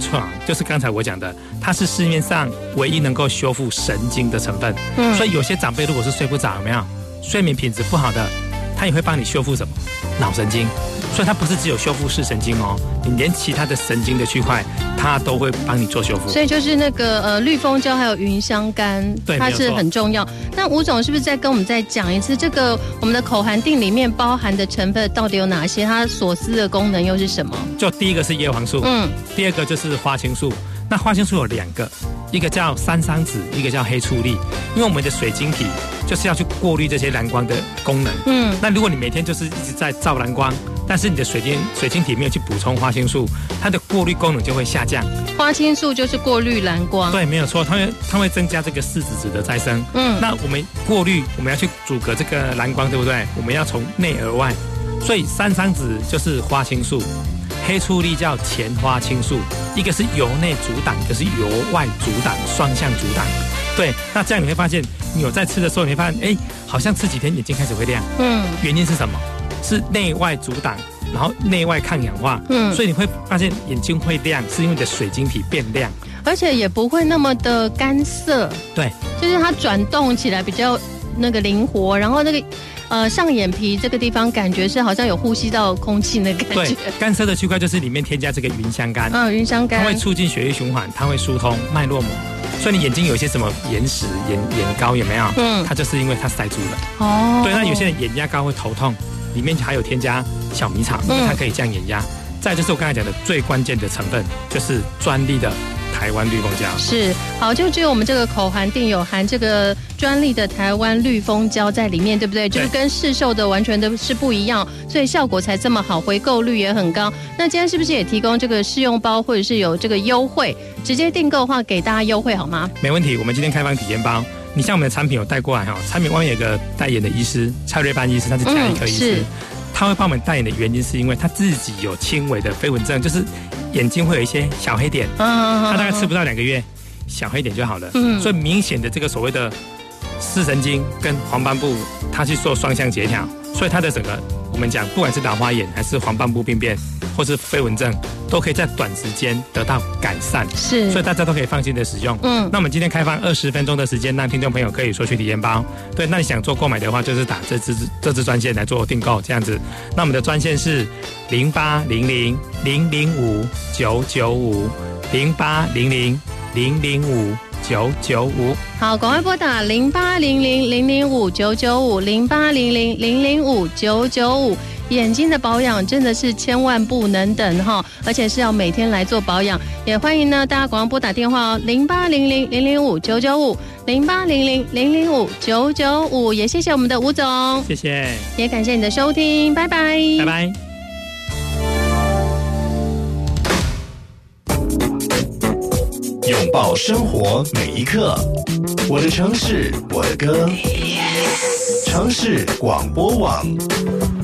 床就是刚才我讲的，它是市面上唯一能够修复神经的成分。所以有些长辈如果是睡不着，有没有睡眠品质不好的，它也会帮你修复什么脑神经。所以它不是只有修复视神经哦，你连其他的神经的区块，它都会帮你做修复。 所以就是那个绿蜂胶还有芸香苷，它是很重要。那吴总是不是再跟我们再讲一次，这个我们的口含锭里面包含的成分到底有哪些？它所思的功能又是什么？ 就第一个是叶黄素，第二个就是花青素。那花青素有2个，一个叫三桑子，一个叫黑醋栗。因为我们的水晶体就是要去过滤这些蓝光的功能。那如果你每天就是一直在照蓝光，但是你的水晶体没有去补充花青素，它的过滤功能就会下降。 花青素就是过滤蓝光， 对，没有错，它会增加这个视紫质的再生。那我们过滤，我们要去阻隔这个蓝光，对不对？我们要从内而外，所以三桑子就是花青素，黑醋栗叫前花青素，一个是由内阻挡，一个是由外阻挡，双向阻挡。对，那这样你会发现，你有在吃的时候，你会发现，好像吃几天眼睛开始会亮。原因是什么？是内外阻挡，然后内外抗氧化。所以你会发现眼睛会亮，是因为你的水晶体变亮， 而且也不会那么的干涩。 对， 就是它转动起来比较那个灵活，然后那个上眼皮这个地方感觉是好像有呼吸到空气的感觉。 对，干涩的区块就是里面添加这个芸香苷。 芸香苷它会促进血液循环，它会疏通脉络膜。所以你眼睛有一些什么眼屎、眼膏有没有？它就是因为它塞住了。对，那有些人眼压高会头痛，里面还有添加小米草，因为它可以降眼压。再就是我刚才讲的最关键的成分，就是专利的台湾绿蜂胶。是， 好，就只有我们这个口含锭有含这个专利的台湾绿蜂胶在里面，对不对？就是跟市售的完全都是不一样，所以效果才这么好，回购率也很高。那今天是不是也提供这个试用包，或者是有这个优惠？直接订购的话，给大家优惠好吗？ 没问题，我们今天开放体验包。你像我们的产品有带过来哈，产品外面有个代言的医师蔡瑞班医师，他是家医科医师。他会帮我们代言的原因是因为他自己有轻微的飞蚊症，就是眼睛会有一些小黑点，他大概吃不到2个月，小黑点就好了。所以明显的这个所谓的视神经跟黄斑部，它去做双向协调，所以它的整个我们讲，不管是老花眼还是黄斑部病变，或是飞蚊症，都可以在短时间得到改善。是，所以大家都可以放心的使用。那我们今天开放20分钟的时间，让听众朋友可以索取体验包。对，那你想做购买的话，就是打这支专线来做订购，这样子。那我们的专线是0800-005-995，0800-005-995。 好，赶快拨打0800-005-995，0800-005-995。眼睛的保养真的是千万不能等哈，而且是要每天来做保养。也欢迎呢大家赶快拨打电话哦，0800-005-995，0800-005-995。也谢谢我们的吴总， 谢谢， 也感谢你的收听，拜拜， 拜拜。 拥抱生活每一刻，我的城市，我的歌，城市广播网。